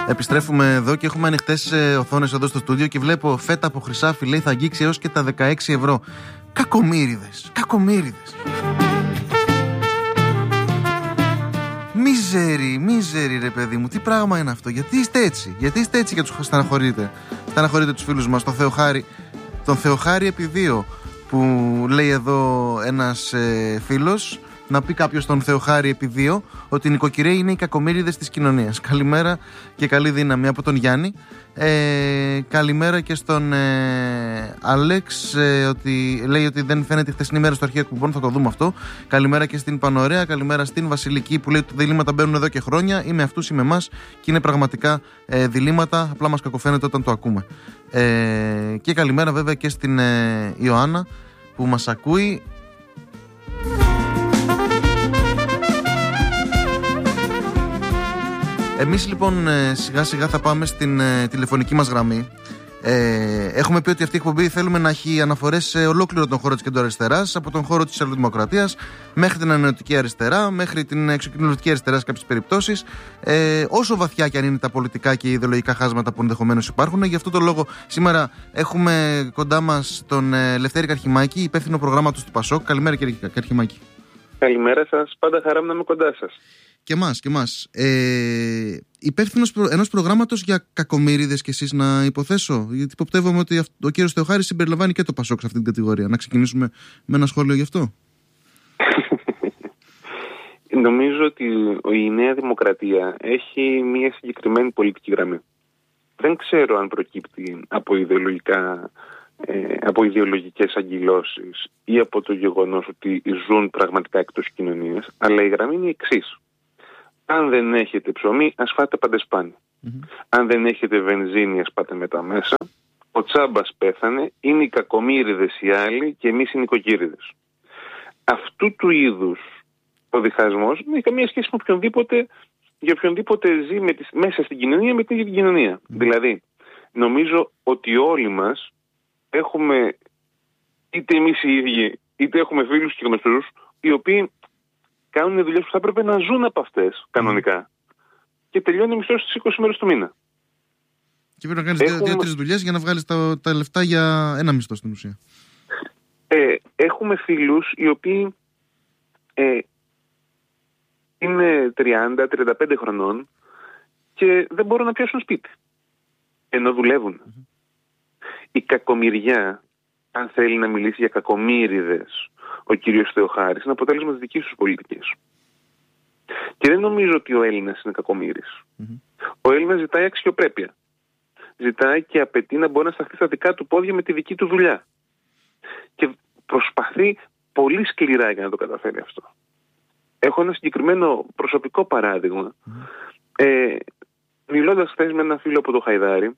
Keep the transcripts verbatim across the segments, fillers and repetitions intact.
Επιστρέφουμε εδώ και έχουμε ανοιχτές οθόνες εδώ στο στούντιο και βλέπω φέτα από χρυσάφι, λέει, θα αγγίξει έως και τα δεκαέξι ευρώ. Κακομοίριδες, κακομοίριδες. Μίζερη, μίζερη ρε παιδί μου, τι πράγμα είναι αυτό, γιατί είστε έτσι, γιατί είστε έτσι και τους στεναχωρείτε. Στεναχωρείτε τους φίλους μας, τον Θεοχάρη, τον Θεοχάρη επί δύο, που λέει εδώ ένας ε, φίλος. Να πει κάποιος τον Θεοχάρη επί δύο ότι οι νοικοκυρέοι είναι οι κακομοίριδες της κοινωνίας. Καλημέρα και καλή δύναμη από τον Γιάννη. Ε, καλημέρα και στον ε, Άλεξ, ε, ότι λέει ότι δεν φαίνεται η χθεσινή μέρα στο αρχείο εκπομπών. Θα το δούμε αυτό. Καλημέρα και στην Πανωρέα. Καλημέρα στην Βασιλική που λέει ότι τα διλήμματα μπαίνουν εδώ και χρόνια. Ή με αυτούς ή με εμάς. Και είναι πραγματικά ε, διλήμματα. Απλά μας κακοφαίνεται όταν το ακούμε. Ε, και καλημέρα βέβαια και στην ε, Ιωάννα που μας ακούει. Εμείς λοιπόν σιγά σιγά θα πάμε στην ε, τηλεφωνική μας γραμμή. Ε, έχουμε πει ότι αυτή η εκπομπή θέλουμε να έχει αναφορές σε ολόκληρο τον χώρο της κεντροαριστεράς, από τον χώρο της Σοσιαλδημοκρατίας μέχρι την ανανεωτική αριστερά, μέχρι την εξοκοινωνιστική αριστερά σε κάποιες περιπτώσεις. Ε, όσο βαθιά και αν είναι τα πολιτικά και ιδεολογικά χάσματα που ενδεχομένως υπάρχουν. Γι' αυτό το λόγο σήμερα έχουμε κοντά μας τον ε, Λευτέρη Καρχημάκη, υπεύθυνο προγράμματος του Πασόκ. Καλημέρα κύριε Καρχημάκη. Καλημέρα σας, πάντα χαρά μου να είμαι κοντά σας. Και εμάς, και εμάς. Ε, υπεύθυνος προ, ενός προγράμματος για κακομοίριδες κι εσείς, να υποθέσω, γιατί υποπτεύομαι ότι ο κύριος Θεοχάρης συμπεριλαμβάνει και το Πασόκ σε αυτήν την κατηγορία. Να ξεκινήσουμε με ένα σχόλιο γι' αυτό. Νομίζω ότι η Νέα Δημοκρατία έχει μια συγκεκριμένη πολιτική γραμμή. Δεν ξέρω αν προκύπτει από ιδεολογικά, ε, από ιδεολογικές αγκυλώσεις ή από το γεγονός ότι ζουν πραγματικά εκτός κοινωνίας, αλλά η γραμμή είναι η εξής. Αν δεν έχετε ψωμί, ας φάτε παντεσπάνι. Mm-hmm. Αν δεν έχετε βενζίνη, ας πάτε με τα μέσα. Ο Τσάμπας πέθανε, είναι οι κακομοίριδες οι άλλοι και εμείς οι νοικοκύριδες. Αυτού του είδους ο διχασμός δεν έχει καμία σχέση με οποιονδήποτε, για οποιονδήποτε ζει με τις, μέσα στην κοινωνία με την ίδια κοινωνία. Mm-hmm. Δηλαδή, νομίζω ότι όλοι μας έχουμε, είτε εμείς οι ίδιοι, είτε έχουμε φίλους και γνωστούς, οι οποίοι κάνουν δουλειές που θα έπρεπε να ζουν από αυτές κανονικά. Και τελειώνει ο μισθός στις είκοσι μέρες του μήνα. Και πρέπει να κάνεις έχουμε... δύο-τρεις δουλειές για να βγάλεις τα, τα λεφτά για ένα μισθό στην ουσία. Ε, έχουμε φίλους οι οποίοι ε, είναι τριάντα με τριάντα πέντε χρονών και δεν μπορούν να πιάσουν σπίτι. Ενώ δουλεύουν. Mm-hmm. Η κακομοιριά, αν θέλει να μιλήσει για κακομοίριδες ο κύριος Θεοχάρης, είναι αποτέλεσμα της δικής τους πολιτικής. Και δεν νομίζω ότι ο Έλληνας είναι κακομοίρης. Mm-hmm. Ο Έλληνας ζητάει αξιοπρέπεια. Ζητάει και απαιτεί να μπορεί να σταθεί στα δικά του πόδια με τη δική του δουλειά. Και προσπαθεί πολύ σκληρά για να το καταφέρει αυτό. Έχω ένα συγκεκριμένο προσωπικό παράδειγμα. Mm-hmm. Ε, μιλώντας χθες με ένα φίλο από το Χαϊδάρι,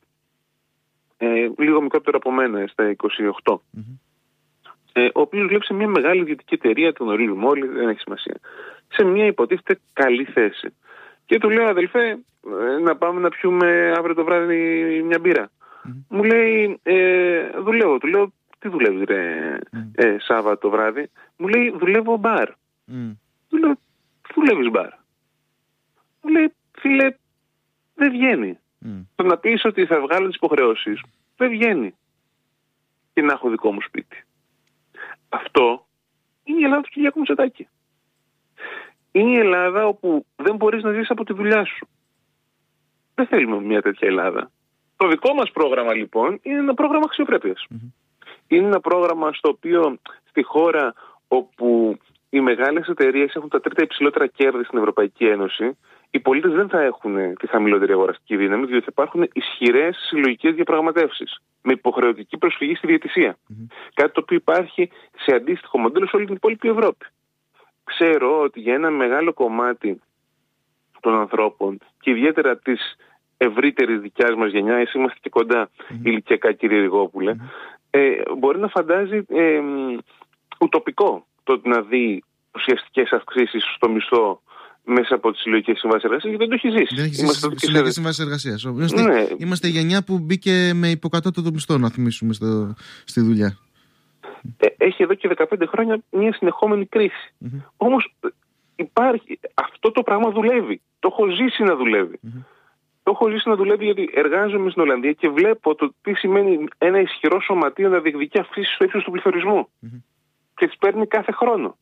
ε, λίγο μικρότερο από μένα, στα είκοσι οκτώ, mm-hmm. ε, ο οποίος βλέπει σε μια μεγάλη ιδιωτική εταιρεία, τον ορίζουμε όλοι, δεν έχει σημασία, σε μια υποτίθεται καλή θέση. Και του λέω, αδελφέ, να πάμε να πιούμε αύριο το βράδυ μια μπύρα. Mm-hmm. Μου λέει, ε, δουλεύω. Του λέω, τι δουλεύεις ρε mm. ε, Σάββατο βράδυ? Μου λέει, δουλεύω μπαρ. Mm. Του λέω, τι δουλεύεις μπαρ? Μου λέει, φίλε, δεν βγαίνει. Mm. Το να πεις ότι θα βγάλω τις υποχρεώσεις, δεν βγαίνει. Και να έχω δικό μου σπίτι. Αυτό είναι η Ελλάδα του Κυριάκου Μητσοτάκη. Είναι η Ελλάδα όπου δεν μπορείς να ζήσεις από τη δουλειά σου. Δεν θέλουμε μια τέτοια Ελλάδα. Το δικό μας πρόγραμμα λοιπόν είναι ένα πρόγραμμα αξιοπρέπειας. Mm-hmm. Είναι ένα πρόγραμμα στο οποίο στη χώρα όπου οι μεγάλες εταιρείες έχουν τα τρίτα υψηλότερα κέρδη στην Ευρωπαϊκή Ένωση, οι πολίτες δεν θα έχουν τη χαμηλότερη αγοραστική δύναμη, διότι θα υπάρχουν ισχυρές συλλογικές διαπραγματεύσεις με υποχρεωτική προσφυγή στη διαιτησία. Mm-hmm. Κάτι το οποίο υπάρχει σε αντίστοιχο μοντέλο σε όλη την υπόλοιπη Ευρώπη. Ξέρω ότι για ένα μεγάλο κομμάτι των ανθρώπων και ιδιαίτερα της ευρύτερης δικιάς μας γενιάς, είμαστε και κοντά mm-hmm. ηλικιακά, κύριε Ριγόπουλε, mm-hmm. ε, μπορεί να φαντάζει ε, ουτοπικό το να δει ουσιαστικές αυξήσεις στο μισθό μέσα από τις συλλογικές συμβάσεις εργασίας, γιατί δεν το έχει ζήσει. Δεν έχει ζήσει τις συλλογικές συμβάσεις εργασίας. Είμαστε, ναι. είμαστε η γενιά που μπήκε με υποκατώτατο μισθό, να θυμίσουμε στο, στη δουλειά. Έχει εδώ και δεκαπέντε χρόνια μια συνεχόμενη κρίση. Mm-hmm. Όμως υπάρχει, αυτό το πράγμα δουλεύει. Το έχω ζήσει να δουλεύει. Mm-hmm. Το έχω ζήσει να δουλεύει, γιατί εργάζομαι στην Ολλανδία και βλέπω το τι σημαίνει ένα ισχυρό σωματείο να διεκδικεί αυξήσεις στο ύψος του πληθωρισμού. Mm-hmm. Και τις παίρνει κάθε χρόνο.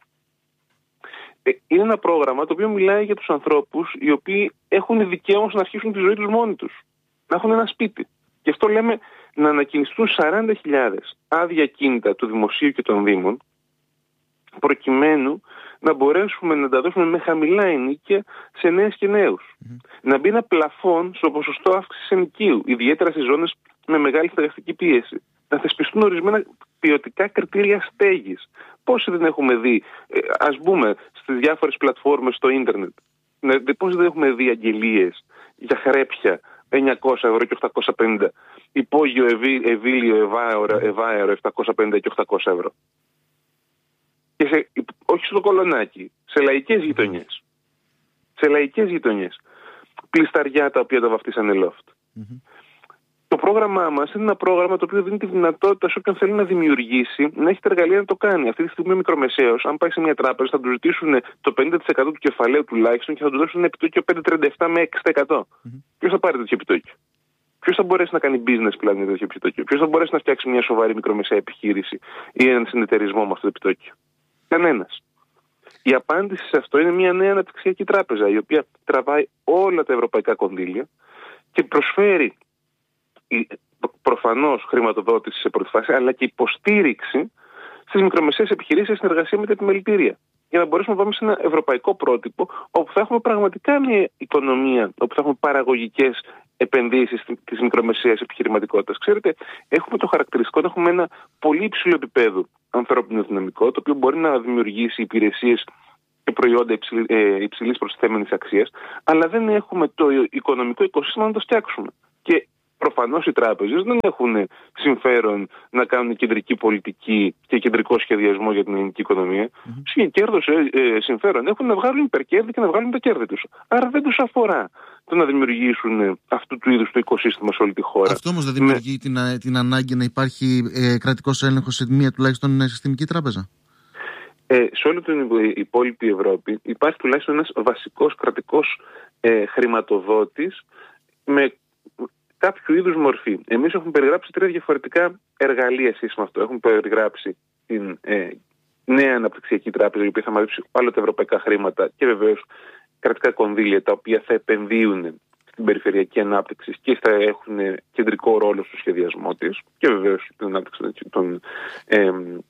Ε, είναι ένα πρόγραμμα το οποίο μιλάει για τους ανθρώπους οι οποίοι έχουν δικαίωμα να αρχίσουν τη ζωή τους μόνοι τους. Να έχουν ένα σπίτι. Γι' αυτό λέμε να ανακοινιστούν σαράντα χιλιάδες άδεια κίνητα του Δημοσίου και των Δήμων, προκειμένου να μπορέσουμε να τα δώσουμε με χαμηλά ενοίκια σε νέες και νέους. Mm-hmm. Να μπει ένα πλαφόν στο ποσοστό αύξησης ενοικίου, ιδιαίτερα στις ζώνες με μεγάλη στεγαστική πίεση. Να θεσπιστούν ορισμένα ποιοτικά κριτήρια στέγης. Πόσοι δεν έχουμε δει, ας πούμε, στις διάφορες πλατφόρμες στο ίντερνετ, πόσοι δεν έχουμε δει αγγελίες για χρέπια εννιακόσια ευρώ και οκτακόσια πενήντα, υπόγειο ευήλιο ευάερο επτακόσια πενήντα και οκτακόσια ευρώ. Και σε, όχι στο Κολονάκι, σε λαϊκές γειτονιές. Σε λαϊκές γειτονιές. Πλισταριά τα οποία τα βαφτίσανε loft. Mm-hmm. Το πρόγραμμά μας είναι ένα πρόγραμμα το οποίο δίνει τη δυνατότητα σε όποιον θέλει να δημιουργήσει, να έχει τα εργαλεία να το κάνει. Αυτή τη στιγμή ο μικρομεσαίος, αν πάει σε μια τράπεζα, θα του ζητήσουν το πενήντα τοις εκατό του κεφαλαίου τουλάχιστον και θα του δώσουν ένα επιτόκιο πέντε κόμμα τριάντα επτά με έξι τοις εκατό. Mm-hmm. Ποιος θα πάρει τέτοιο επιτόκιο? Ποιος θα μπορέσει να κάνει business plan με τέτοιο επιτόκιο? Ποιος θα μπορέσει να φτιάξει μια σοβαρή μικρομεσαία επιχείρηση ή έναν συνεταιρισμό με αυτό το επιτόκιο? Κανένας. Η απάντηση σε αυτό είναι μια νέα αναπτυξιακή τράπεζα, η οποία τραβάει όλα τα ευρωπαϊκά κονδύλια και προσφέρει προφανώς χρηματοδότηση σε πρώτη φάση, αλλά και υποστήριξη στις μικρομεσαίες επιχειρήσεις σε συνεργασία με τα επιμελητήρια. Για να μπορέσουμε να πάμε σε ένα ευρωπαϊκό πρότυπο, όπου θα έχουμε πραγματικά μια οικονομία, όπου θα έχουμε παραγωγικές επενδύσεις της μικρομεσαίας επιχειρηματικότητας. Ξέρετε, έχουμε το χαρακτηριστικό να έχουμε ένα πολύ υψηλό επίπεδο ανθρώπινο δυναμικό, το οποίο μπορεί να δημιουργήσει υπηρεσίες και προϊόντα υψηλής, ε, υψηλής προστιθέμενης αξίας, αλλά δεν έχουμε το οικονομικό οικοσύστημα να το φτιάξουμε. Και προφανώς οι τράπεζες δεν έχουν συμφέρον να κάνουν κεντρική πολιτική και κεντρικό σχεδιασμό για την ελληνική οικονομία. Mm-hmm. Κέρδος, ε, ε, συμφέρον έχουν να βγάλουν υπερκέρδη και να βγάλουν τα κέρδη τους. Άρα δεν τους αφορά το να δημιουργήσουν αυτού του είδους το οικοσύστημα σε όλη τη χώρα. Αυτό όμως δεν δημιουργεί με... την, την ανάγκη να υπάρχει ε, κρατικός έλεγχος σε μία τουλάχιστον συστημική τράπεζα? Ε, σε όλη την υπόλοιπη Ευρώπη υπάρχει τουλάχιστον ένας βασικός κρατικός ε, χρηματοδότης με κάποιο είδους μορφή. Εμείς έχουμε περιγράψει τρία διαφορετικά εργαλεία εσείς με αυτό. Έχουμε περιγράψει την ε, νέα αναπτυξιακή τράπεζα, η οποία θα μαζέψει όλα τα ευρωπαϊκά χρήματα και βεβαίως κρατικά κονδύλια, τα οποία θα επενδύουν στην περιφερειακή ανάπτυξη και θα έχουν κεντρικό ρόλο στο σχεδιασμό της και βεβαίως την ανάπτυξη των, ε,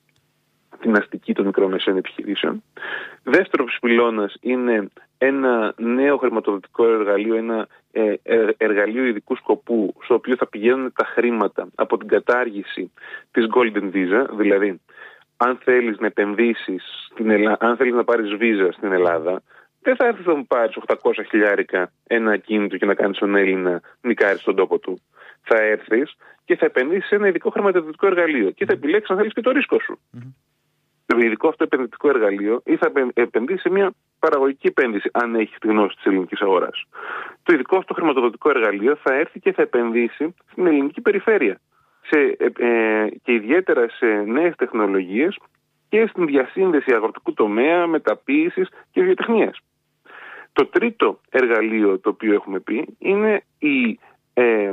την αστική των μικρομεσαίων επιχειρήσεων. Δεύτερος πυλώνας είναι ένα νέο χρηματοδοτικό εργαλείο, ένα ε, εργαλείο ειδικού σκοπού, στο οποίο θα πηγαίνουν τα χρήματα από την κατάργηση της Golden Visa, δηλαδή αν θέλεις να επενδύσεις στην Ελλάδα, αν θέλεις να πάρεις βίζα στην Ελλάδα, δεν θα έρθεις να μου πάρεις οχτακόσια χιλιάρικα ένα ακίνητο και να κάνεις τον Έλληνα νικάρι στον τόπο του. Θα έρθεις και θα επενδύσεις σε ένα ειδικό χρηματοδοτικό εργαλείο και θα επιλέξεις αν θέλεις και το ρίσκο σου. Mm-hmm. Το ειδικό αυτό επενδυτικό εργαλείο ή θα επενδύσει σε μια παραγωγική επένδυση, αν έχει τη γνώση της ελληνικής αγοράς. Το ειδικό αυτό χρηματοδοτικό εργαλείο θα έρθει και θα επενδύσει στην ελληνική περιφέρεια σε, ε, ε, και ιδιαίτερα σε νέες τεχνολογίες και στην διασύνδεση αγροτικού τομέα, μεταποίησης και βιοτεχνίας. Το τρίτο εργαλείο το οποίο έχουμε πει είναι η, ε,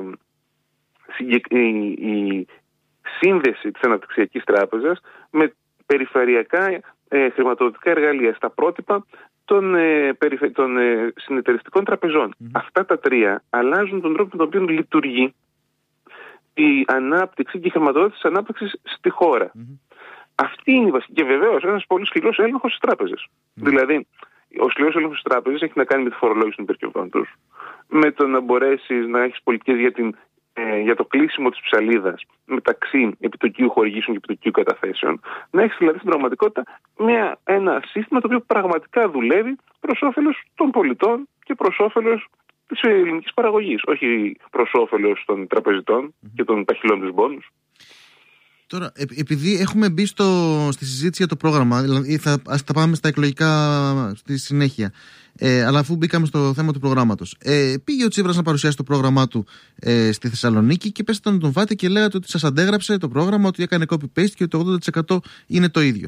η, η σύνδεση της Αναπτυξιακής Τράπεζας με περιφερειακά ε, χρηματοδοτικά εργαλεία στα πρότυπα των, ε, περιφε... των ε, συνεταιριστικών τραπεζών. Mm-hmm. Αυτά τα τρία αλλάζουν τον τρόπο με τον οποίο λειτουργεί η ανάπτυξη και η χρηματοδότηση της ανάπτυξης στη χώρα. Mm-hmm. Αυτή είναι η βασική. Και βεβαίως ένας πολύ σκληρός έλεγχος στις τράπεζες. Mm-hmm. Δηλαδή, ο σκληρός έλεγχος στις τράπεζες έχει να κάνει με τη φορολόγηση των υπερκερδών τους, με το να μπορέσεις να έχεις πολιτικές για την Ε, για το κλείσιμο της ψαλίδας μεταξύ επιτοκίου χορηγήσεων και επιτοκίου καταθέσεων, να έχεις δηλαδή στην πραγματικότητα μια, ένα σύστημα το οποίο πραγματικά δουλεύει προς όφελος των πολιτών και προς όφελος της ελληνικής παραγωγής, όχι προς όφελος των τραπεζιτών mm-hmm. και των ταχυλών της μπόνους. Τώρα, ε, επειδή έχουμε μπει στο, στη συζήτηση για το πρόγραμμα, δηλαδή θα, ας τα πάμε στα εκλογικά στη συνέχεια, ε, αλλά αφού μπήκαμε στο θέμα του προγράμματος, ε, πήγε ο Τσίπρας να παρουσιάσει το πρόγραμμά του ε, στη Θεσσαλονίκη και πέσατε να τον βάτε και λέγατε ότι σας αντέγραψε το πρόγραμμα, ότι έκανε copy-paste και ότι το ογδόντα τοις εκατό είναι το ίδιο.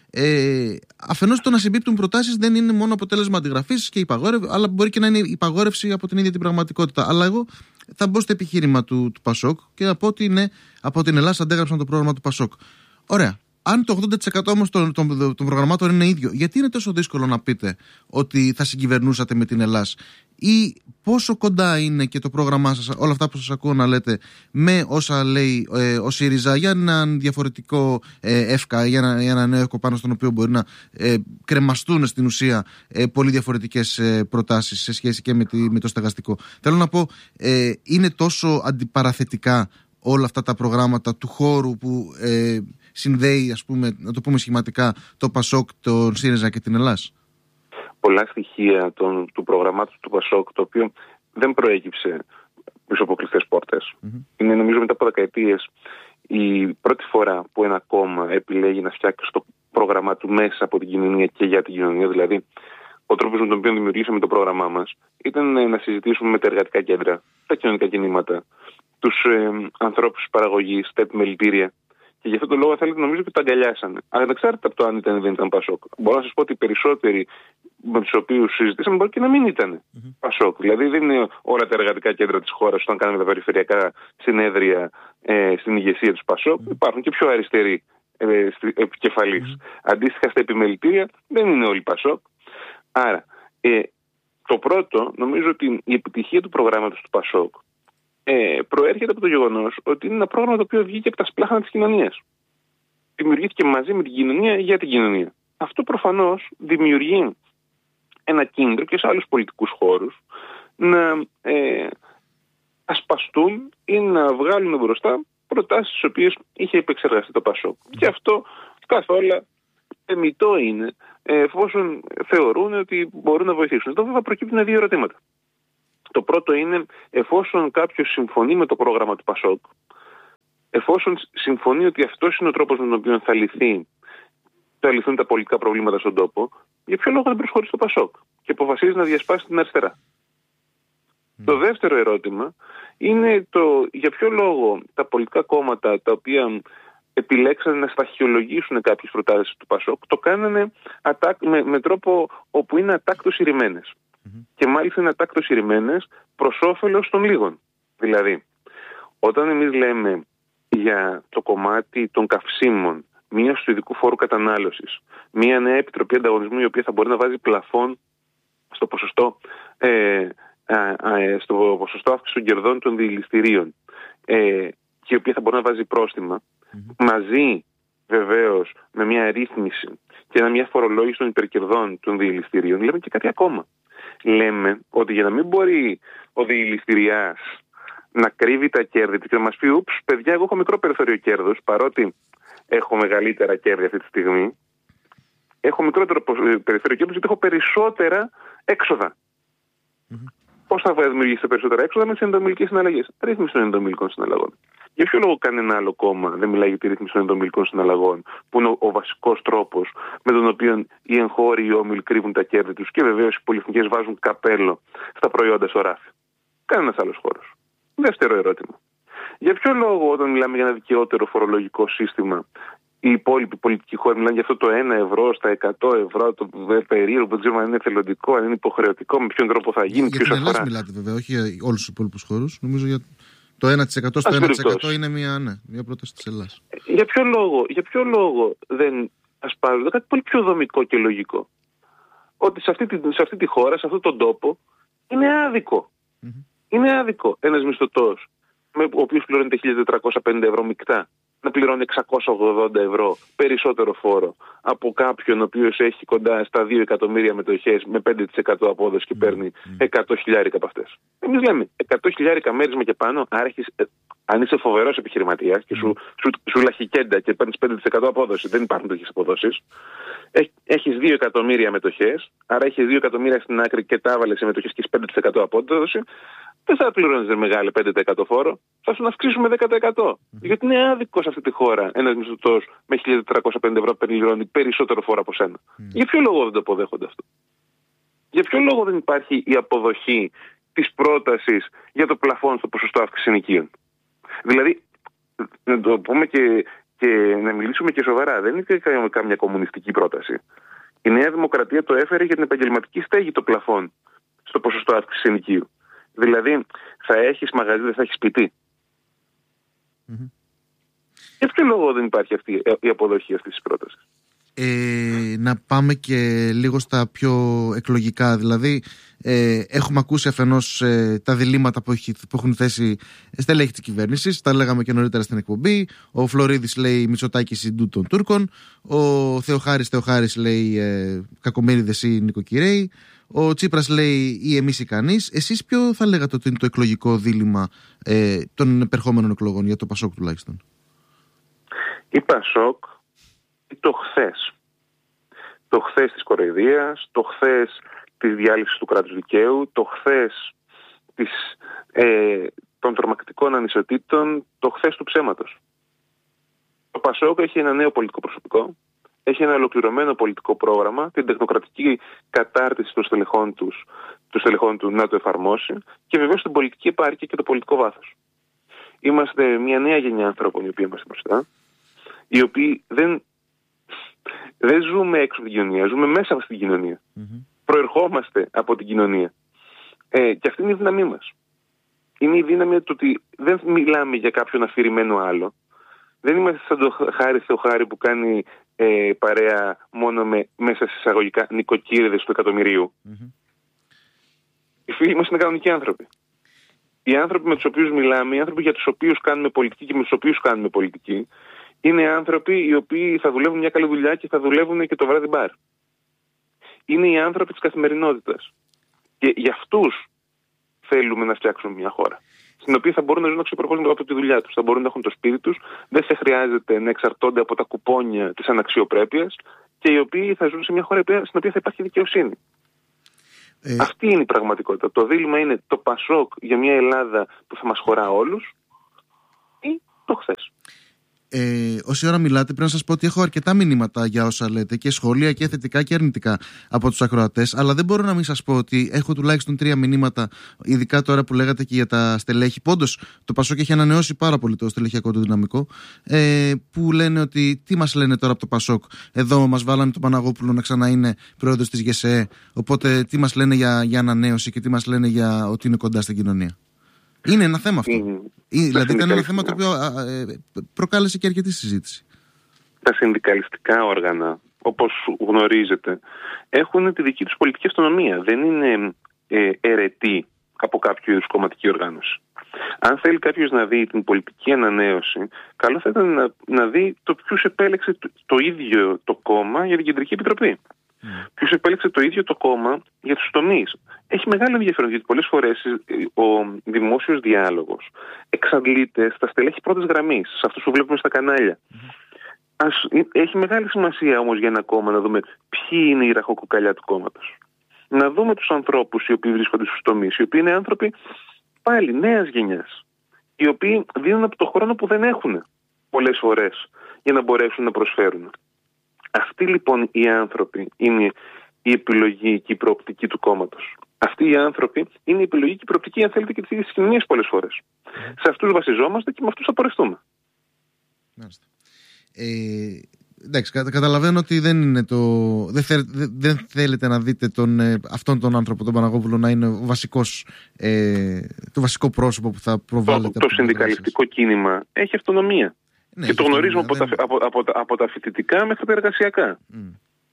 Ε, αφενός το να συμπίπτουν προτάσεις δεν είναι μόνο αποτέλεσμα αντιγραφής και υπαγόρευση, αλλά μπορεί και να είναι υπαγόρευση από την ίδια την πραγματικότητα. Αλλά εγώ θα μπω στο επιχείρημα του, του Πασόκ και θα πω ότι ναι, από την Ελλάδα αντέγραψαν το πρόγραμμα του Πασόκ. Ωραία. Αν το ογδόντα τοις εκατό όμως των, των, των προγραμμάτων είναι ίδιο, γιατί είναι τόσο δύσκολο να πείτε ότι θα συγκυβερνούσατε με την Ελλάδα, ή πόσο κοντά είναι και το πρόγραμμά σας, όλα αυτά που σας ακούω να λέτε, με όσα λέει ε, ο ΣΥΡΙΖΑ για έναν διαφορετικό ε, ΕΦΚΑ, για ένα, για ένα νέο ΕΦΚΟ πάνω στον οποίο μπορεί να ε, κρεμαστούν στην ουσία ε, πολύ διαφορετικές ε, προτάσεις σε σχέση και με, τη, με το στεγαστικό. Θέλω να πω, ε, είναι τόσο αντιπαραθετικά όλα αυτά τα προγράμματα του χώρου που ε, συνδέει, ας πούμε, να το πούμε σχηματικά, το Πασόκ, τον ΣΥΡΙΖΑ και την Ελλάδα. Πολλά στοιχεία των, του προγραμμάτου του Πασόκ, το οποίο δεν προέκυψε πίσω από κλειστές πόρτες. Mm-hmm. Είναι, νομίζω, μετά από δεκαετίες η πρώτη φορά που ένα κόμμα επιλέγει να φτιάξει το πρόγραμμά του μέσα από την κοινωνία και για την κοινωνία. Δηλαδή, ο τρόπος με τον οποίο δημιουργήσαμε το πρόγραμμά μας ήταν να συζητήσουμε με τα εργατικά κέντρα, τα κοινωνικά κινήματα, τους ε, ανθρώπους της παραγωγής, τα επιμελητήρια. Και γι' αυτό το λόγο θέλετε, νομίζω ότι τα αγκαλιάσανε. Ανεξάρτητα από το αν ήταν ή δεν ήταν Πασόκ. Μπορώ να σας πω ότι οι περισσότεροι με τους οποίους συζητήσαμε μπορεί και να μην ήταν mm-hmm. Πασόκ. Δηλαδή δεν είναι όλα τα εργατικά κέντρα της χώρας όταν κάναμε τα περιφερειακά συνέδρια ε, στην ηγεσία του Πασόκ. Mm-hmm. Υπάρχουν και πιο αριστεροί ε, επικεφαλείς. Mm-hmm. Αντίστοιχα στα επιμελητήρια δεν είναι όλοι Πασόκ. Άρα, ε, το πρώτο, νομίζω ότι η επιτυχία του προγράμματος του Πασόκ Ε, προέρχεται από το γεγονός ότι είναι ένα πρόγραμμα το οποίο βγήκε από τα σπλάχνα της κοινωνίας. Δημιουργήθηκε μαζί με την κοινωνία για την κοινωνία. Αυτό προφανώς δημιουργεί ένα κίνητρο και σε άλλους πολιτικούς χώρους να ε, ασπαστούν ή να βγάλουν μπροστά προτάσεις τις οποίες είχε επεξεργαστεί το Πασόκ. Και αυτό καθόλου εμιτό είναι, εφόσον θεωρούν ότι μπορούν να βοηθήσουν. Εδώ βέβαια προκύπτουν δύο ερωτήματα. Το πρώτο είναι, εφόσον κάποιος συμφωνεί με το πρόγραμμα του Πασόκ, εφόσον συμφωνεί ότι αυτός είναι ο τρόπος με τον οποίο θα λυθεί, θα λυθούν τα πολιτικά προβλήματα στον τόπο, για ποιο λόγο δεν προσχωρεί στο Πασόκ και αποφασίζει να διασπάσει την αριστερά. Mm. Το δεύτερο ερώτημα είναι το για ποιο λόγο τα πολιτικά κόμματα τα οποία επιλέξαν να σταχυολογήσουν κάποιες προτάσεις του Πασόκ το κάνανε με, με τρόπο όπου είναι ατάκτως ηρημένες. Mm-hmm. Και μάλιστα είναι ατάκτως ηρημένες προς όφελος των λίγων. Δηλαδή, όταν εμείς λέμε για το κομμάτι των καυσίμων, μείωση του ειδικού φόρου κατανάλωσης, μια νέα επιτροπή ανταγωνισμού η οποία θα μπορεί να βάζει πλαφόν στο ποσοστό, ε, α, α, στο ποσοστό αύξηση των κερδών των διελιστηρίων ε, και η οποία θα μπορεί να βάζει πρόστιμα, mm-hmm. μαζί βεβαίως με μια ρύθμιση και μια φορολόγηση των υπερκερδών των διελιστηρίων, λέμε και κάτι ακόμα. Λέμε ότι για να μην μπορεί ο διελιστηριάς να κρύβει τα κέρδη του και να μας πει «Ούψ, παιδιά, εγώ έχω μικρό περιθώριο κέρδους, παρότι έχω μεγαλύτερα κέρδη αυτή τη στιγμή, έχω μικρότερο περιθώριο κέρδους γιατί έχω περισσότερα έξοδα». Mm-hmm. Πώς θα δημιουργήσει περισσότερα έξοδα? Με τις ενδομιλικές συναλλαγές. Ρύθμιση των ενδομιλικών συναλλαγών. Για ποιο λόγο κανένα άλλο κόμμα δεν μιλάει για τη ρύθμιση των ενδομιλικών συναλλαγών, που είναι ο, ο βασικός τρόπος με τον οποίο οι εγχώροι, οι όμιλοι κρύβουν τα κέρδη τους και βεβαίως οι πολυεθνικές βάζουν καπέλο στα προϊόντα στο ράφι? Κανένας άλλος χώρος. Δεύτερο ερώτημα. Για ποιο λόγο όταν μιλάμε για ένα δικαιότερο φορολογικό σύστημα, οι υπόλοιποι πολιτικοί χώροι μιλάνε για αυτό το ένα ευρώ στα εκατό ευρώ, το περίεργο, δεν ξέρουμε αν είναι θελοντικό, αν είναι υποχρεωτικό, με ποιον τρόπο θα γίνει, ποιος αφορά? Για την Ελλάδα μιλάτε βέβαια, όχι για όλους τους υπόλοιπους χώρους. Νομίζω για το ένα τοις εκατό στο ένα τοις εκατό είναι μια, ναι, μια πρόταση της Ελλάδας. Για ποιο λόγο, για ποιο λόγο δεν ασπάζονται κάτι πολύ πιο δομικό και λογικό? Ότι σε αυτή τη, σε αυτή τη χώρα, σε αυτόν τον τόπο, είναι άδικο. Mm-hmm. Είναι άδικο ένας μισθωτός, ο οποίος πληρώνεται χίλια τετρακόσια πενήντα ευρώ μεικτά, να πληρώνει εξακόσια ογδόντα ευρώ περισσότερο φόρο από κάποιον ο οποίος έχει κοντά στα δύο εκατομμύρια μετοχές με πέντε τοις εκατό απόδοση και παίρνει εκατό χιλιάρικα από αυτές. Εμείς λέμε εκατό χιλιάρικα μέρισμα και πάνω, άρα έχεις, αν είσαι φοβερός επιχειρηματίας και σου, σου, σου λαχικέντα και παίρνεις πέντε τοις εκατό απόδοση, δεν υπάρχουν τέτοιες αποδόσεις. Έχεις δύο εκατομμύρια μετοχές, άρα έχεις δύο εκατομμύρια στην άκρη και τα έβαλες σε μετοχές και έχεις πέντε τοις εκατό απόδοση. Δεν θα πληρώνεις μεγάλη πέντε τοις εκατό φόρο, θα σου να αυξήσουμε δέκα τοις εκατό. Mm. Γιατί είναι άδικο σε αυτή τη χώρα ένας μισθωτός με χίλια τετρακόσια πενήντα ευρώ πληρώνει περισσότερο φόρο από σένα. Mm. Για ποιο λόγο δεν το αποδέχονται αυτό? Για ποιο λόγο δεν υπάρχει η αποδοχή της πρότασης για το πλαφόν στο ποσοστό αύξησης ενοικίων? Δηλαδή, να το πούμε και Και να μιλήσουμε και σοβαρά, δεν είναι καμιά κομμουνιστική πρόταση. Η Νέα Δημοκρατία το έφερε για την επαγγελματική στέγη το πλαφόν στο ποσοστό αύξησης ενοικίου. Δηλαδή, θα έχεις μαγαζί, δεν θα έχεις σπίτι. Mm-hmm. Για ποιο λόγο δεν υπάρχει αυτή η αποδοχή αυτής της πρότασης? Ε, να πάμε και λίγο στα πιο εκλογικά. Δηλαδή, ε, έχουμε ακούσει αφενός ε, τα διλήμματα που, έχει, που έχουν θέσει στελέχη της κυβέρνησης. Τα λέγαμε και νωρίτερα στην εκπομπή. Ο Φλωρίδης λέει Μητσοτάκης συντού των Τούρκων. Ο Θεοχάρης Θεοχάρης λέει ε, Κακομοίριδες ή νοικοκυρέοι. Ο Τσίπρας λέει ή εμείς ή κανείς. Εσείς ποιο θα λέγατε ότι είναι το εκλογικό δίλημμα ε, των επερχόμενων εκλογών, για το Πασόκ τουλάχιστον? Η Πασόκ, το χθες. Το χθες της κοροϊδίας, το χθες της διάλυσης του κράτους δικαίου, το χθες της, ε, των τρομακτικών ανισοτήτων, το χθες του ψέματος. Το Πασόκ έχει ένα νέο πολιτικό προσωπικό, έχει ένα ολοκληρωμένο πολιτικό πρόγραμμα, την τεχνοκρατική κατάρτιση των στελεχών, τους, των στελεχών του να το εφαρμόσει και βεβαίως την πολιτική επάρκεια και το πολιτικό βάθος. Είμαστε μια νέα γενιά ανθρώπων οι οποίοι είμαστε μπροστά, οι οποίοι δεν, δεν ζούμε έξω από την κοινωνία, ζούμε μέσα από την κοινωνία. Mm-hmm. Προερχόμαστε από την κοινωνία. Ε, και αυτή είναι η δύναμή μας. Είναι η δύναμη του ότι δεν μιλάμε για κάποιον αφηρημένο άλλο. Δεν είμαστε σαν το Χάρη Θεοχάρη που κάνει ε, παρέα μόνο με μέσα σε εισαγωγικά νοικοκύριδες του εκατομμυρίου. Mm-hmm. Οι φίλοι μας είναι κανονικοί άνθρωποι. Οι άνθρωποι με τους οποίους μιλάμε, οι άνθρωποι για τους οποίους κάνουμε πολιτική και με τους οποίους κάνουμε πολιτική, είναι άνθρωποι οι οποίοι θα δουλεύουν μια καλή δουλειά και θα δουλεύουν και το βράδυ μπαρ. Είναι οι άνθρωποι της καθημερινότητας. Και για αυτούς θέλουμε να φτιάξουμε μια χώρα στην οποία θα μπορούν να ζουν αξιοπρεπώς από τη δουλειά τους, θα μπορούν να έχουν το σπίτι τους, δεν θα χρειάζεται να εξαρτώνται από τα κουπόνια της αναξιοπρέπειας και οι οποίοι θα ζουν σε μια χώρα στην οποία θα υπάρχει δικαιοσύνη. Ε... Αυτή είναι η πραγματικότητα. Το δίλημμα είναι το Πασόκ για μια Ελλάδα που θα μας χωρά όλους ή το χθες. Ε, όση ώρα μιλάτε, πρέπει να σας πω ότι έχω αρκετά μηνύματα για όσα λέτε και σχόλια και θετικά και αρνητικά από τους ακροατές. Αλλά δεν μπορώ να μην σας πω ότι έχω τουλάχιστον τρία μηνύματα, ειδικά τώρα που λέγατε και για τα στελέχη. Πόντως, το Πασόκ έχει ανανεώσει πάρα πολύ το στελεχειακό του δυναμικό. Ε, που λένε ότι τι μας λένε τώρα από το Πασόκ? Εδώ μας βάλανε τον Παναγόπουλο να ξανά είναι πρόεδρος της ΓΕΣΕΕ. Οπότε, τι μας λένε για, για ανανέωση και τι μας λένε για ότι είναι κοντά στην κοινωνία? Είναι ένα θέμα αυτό. Mm. Δηλαδή ήταν ένα θέμα το οποίο προκάλεσε και αρκετή συζήτηση. Τα συνδικαλιστικά όργανα, όπως γνωρίζετε, έχουν τη δική τους πολιτική αυτονομία. Δεν είναι ε, αιρετοί από κάποιο είδους κομματική οργάνωση. Αν θέλει κάποιος να δει την πολιτική ανανέωση, καλό θα ήταν να, να δει το ποιος επέλεξε το, το ίδιο το κόμμα για την Κεντρική Επιτροπή. Mm. Ποιος επέλεξε το ίδιο το κόμμα για τους τομείς. Έχει μεγάλο ενδιαφέρον, γιατί πολλές φορές ο δημόσιος διάλογος εξαντλείται στα στελέχη πρώτης γραμμής, σε αυτούς που βλέπουμε στα κανάλια. Mm. Ας, έχει μεγάλη σημασία όμως για ένα κόμμα να δούμε ποιοι είναι οι ραχοκοκαλιά του κόμματος. Να δούμε τους ανθρώπους οι οποίοι βρίσκονται στους τομείς, οι οποίοι είναι άνθρωποι πάλι νέας γενιάς, οι οποίοι δίνουν από το χρόνο που δεν έχουν πολλές φορές για να μπορέσουν να προσφέρουν. Αυτοί λοιπόν οι άνθρωποι είναι η επιλογή και η προοπτική του κόμματος. Αυτοί οι άνθρωποι είναι η επιλογή και η προοπτική, αν θέλετε, και της ίδιας κοινωνίας πολλές φορές. Mm. Σε αυτούς βασιζόμαστε και με αυτούς θα πορευτούμε. Μάλιστα. Ε, εντάξει, κα, καταλαβαίνω ότι δεν είναι το. Δεν, θέλ, δεν, δεν θέλετε να δείτε τον, ε, αυτόν τον άνθρωπο, τον Παναγόπουλο, να είναι ο βασικός, ε, το βασικό πρόσωπο που θα προβάλλεται. Το, το συνδικαλιστικό κίνημα έχει αυτονομία. Ναι, και το γνωρίζουμε από, δεν... τα, από, από, από, από τα φοιτητικά μέχρι τα εργασιακά. Mm.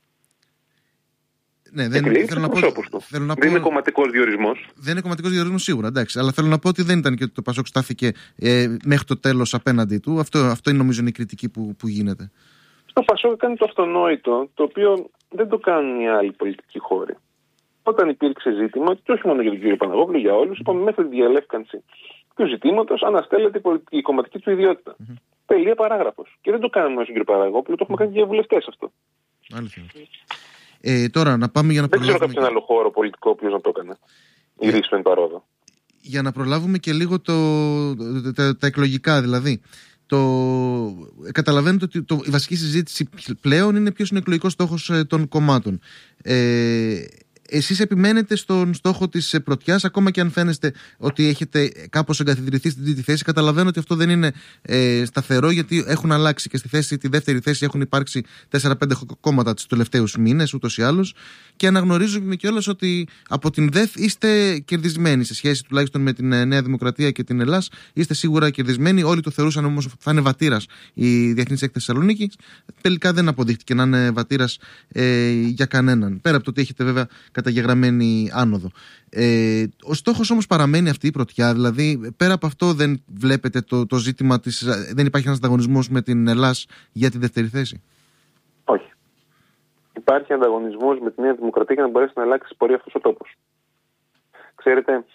Ναι, δεν, θέλω να πω, θέλω να δεν πω, είναι κομματικός διορισμός. Δεν είναι κομματικός διορισμός σίγουρα, εντάξει. Αλλά θέλω να πω ότι δεν ήταν και ότι το Πασόκ στάθηκε ε, μέχρι το τέλος απέναντι του. Αυτό, αυτό είναι νομίζω η κριτική που, που γίνεται. Στο Πασόκ κάνει το αυτονόητο, το οποίο δεν το κάνουν οι άλλοι πολιτικοί χώροι. Όταν υπήρξε ζήτημα, και όχι μόνο για τον κύριο Παναγόπουλο, για όλους, είπαμε μέχρι τη διαλεύκανση του ζητήματος αναστέλλεται η, πολιτική, η κομματική του ιδιότητα. Mm-hmm. Τελεία παράγραφος. Και δεν το κάνουμε με τον κύριο Παναγόπουλο, το έχουμε κάνει και για βουλευτές αυτό. Αλήθεια. Ε, τώρα να πάμε για να δεν προλάβουμε. Δεν ξέρω κάποιον άλλο χώρο πολιτικό ο οποίος να το έκανε. Η ρίση του εν παρόδο. Για να προλάβουμε και λίγο το, τα, τα, τα εκλογικά δηλαδή. Το, καταλαβαίνετε ότι το, η βασική συζήτηση πλέον είναι ποιος είναι ο εκλογικός στόχος ε, των κομμάτων. Ε, εσείς επιμένετε στον στόχο της πρωτιάς, ακόμα και αν φαίνεστε ότι έχετε κάπως εγκαθιδρυθεί στην τρίτη θέση. Καταλαβαίνω ότι αυτό δεν είναι ε, σταθερό, γιατί έχουν αλλάξει και στη θέση, τη δεύτερη θέση έχουν υπάρξει τέσσερα πέντε κόμματα τους τελευταίους μήνες, ούτως ή άλλως. Και αναγνωρίζουμε κιόλας ότι από την ΔΕΘ είστε κερδισμένοι σε σχέση τουλάχιστον με την Νέα Δημοκρατία και την Ελλάς. Είστε σίγουρα κερδισμένοι. Όλοι το θεωρούσαν όμως ότι θα είναι βατήρας η Διεθνής Έκθεση Θεσσαλονίκης. Τελικά δεν αποδείχτηκε να είναι βατήρας ε, για κανέναν. Πέρα από το ότι έχετε βέβαια καταγεγραμμένη άνοδο. Ε, ο στόχος όμως παραμένει αυτή η πρωτιά. Δηλαδή, πέρα από αυτό, δεν βλέπετε το, το ζήτημα της. Δεν υπάρχει ένας ανταγωνισμός με την Ελλάς για τη δεύτερη θέση? Όχι. Υπάρχει ανταγωνισμός με τη Νέα Δημοκρατία για να μπορέσει να αλλάξει πορεία αυτός ο τόπος. Ξέρετε,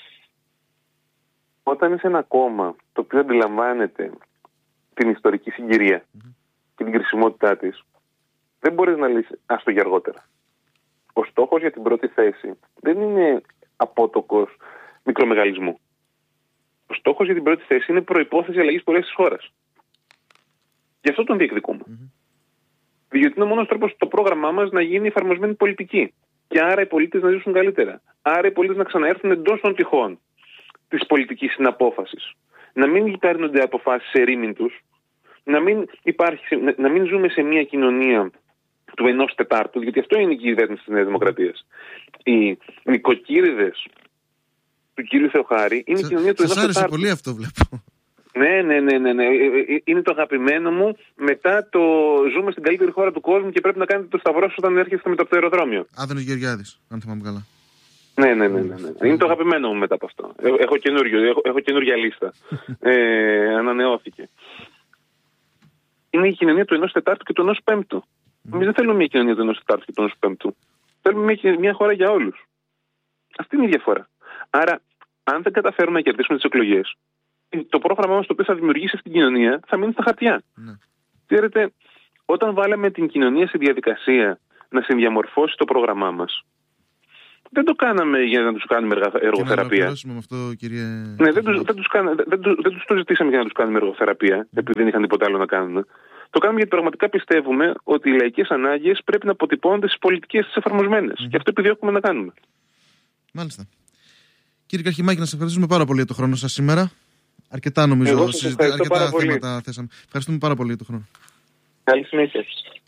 όταν είσαι ένα κόμμα το οποίο αντιλαμβάνεται την ιστορική συγκυρία mm-hmm. και την κρισιμότητά της, δεν μπορείς να λύσεις άστο για αργότερα. Ο στόχος για την πρώτη θέση δεν είναι απότοκος μικρομεγαλισμού. Ο στόχος για την πρώτη θέση είναι προϋπόθεση αλλαγής πορείας της χώρας. Γι' αυτό τον διεκδικούμε. Mm-hmm. Διότι είναι ο μόνος τρόπος το πρόγραμμά μας να γίνει εφαρμοσμένη πολιτική. Και άρα οι πολίτες να ζήσουν καλύτερα. Άρα οι πολίτες να ξαναέρθουν εντός των τυχών της πολιτικής συναπόφασης. Να μην παίρνονται αποφάσεις σε ρήμην τους. Να μην, υπάρχει, να, να μην ζούμε σε μια κοινωνία του ενός τετάρτου, γιατί αυτό είναι η κυβέρνηση της Νέας Δημοκρατίας. Οι νοικοκύριδες του κύριου Θεοχάρη είναι η κοινωνία του ενός τετάρτου. Σας άρεσε πολύ αυτό, βλέπω. Ναι, ναι, ναι, ναι, ναι. Είναι το αγαπημένο μου μετά το ζούμε στην καλύτερη χώρα του κόσμου και πρέπει να κάνετε το σταυρό σας όταν έρχεστε με το αεροδρόμιο. Άδωνος Γεωργιάδης, αν θυμάμαι καλά. Ναι, ναι, ναι, ναι, ναι. Είναι το αγαπημένο μου μετά από αυτό. Έχω καινούριο, έχω, έχω καινούρια λίστα. ε, ανανεώθηκε. Είναι η κοινωνία του ενός τετάρτου και του ενός πέμπτου. Εμείς δεν θέλουμε μια κοινωνία του ενός τετάρτου και του ενός πέμπτου. Θέλουμε μια, μια χώρα για όλους. Αυτή είναι η διαφορά. Άρα, αν δεν καταφέρουμε να κερδίσουμε τις εκλογές, το πρόγραμμά μας το οποίο θα δημιουργήσει αυτή την κοινωνία θα μείνει στα χαρτιά. Ναι. Ξέρετε, όταν βάλαμε την κοινωνία σε διαδικασία να συνδιαμορφώσει το πρόγραμμά μας, δεν το κάναμε για να τους κάνουμε εργοθεραπεία. Και να με αυτό, κύριε... Ναι, δεν τους, δεν, τους κάνα, δεν, τους, δεν τους το ζητήσαμε για να τους κάνουμε εργοθεραπεία, mm. επειδή δεν είχαν τίποτα άλλο να κάνουν. Το κάνουμε γιατί πραγματικά πιστεύουμε ότι οι λαϊκές ανάγκες πρέπει να αποτυπώνονται στις πολιτικές τις εφαρμοσμένες. Mm. Και αυτό επιδιώκουμε να κάνουμε. Μάλιστα. Κύριε Καρχημάκη, να σας ευχαριστούμε πάρα πολύ για το χρόνο σας σήμερα. Αρκετά νομίζω, συζητά, αρκετά θέματα θέσαμε. Ευχαριστούμε πάρα πολύ για το χρόνο. Καλή συνέχεια.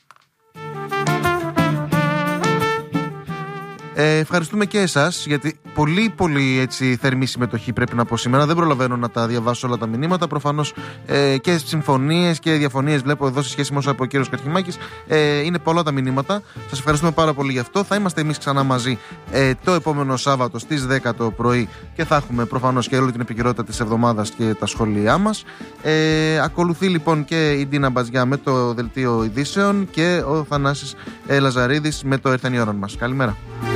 Ε, ευχαριστούμε και εσάς, γιατί πολύ πολύ έτσι θερμή συμμετοχή πρέπει να πω σήμερα. Δεν προλαβαίνω να τα διαβάσω όλα τα μηνύματα. Προφανώς ε, και συμφωνίες και διαφωνίες βλέπω εδώ σε σχέση με όσα είπε ο κύριος Καρχημάκης. Ε, είναι πολλά τα μηνύματα. Σας ευχαριστούμε πάρα πολύ γι' αυτό. Θα είμαστε εμείς ξανά μαζί ε, το επόμενο Σάββατο στις δέκα το πρωί και θα έχουμε προφανώς και όλη την επικαιρότητα της εβδομάδας και τα σχόλιά μας. Ε, ακολουθεί λοιπόν και η Ντίνα Μπαζιά με το δελτίο ειδήσεων και ο Θανάσης ε, Λαζαρίδης με το Ήρθαν οι ώρα μας. Καλημέρα.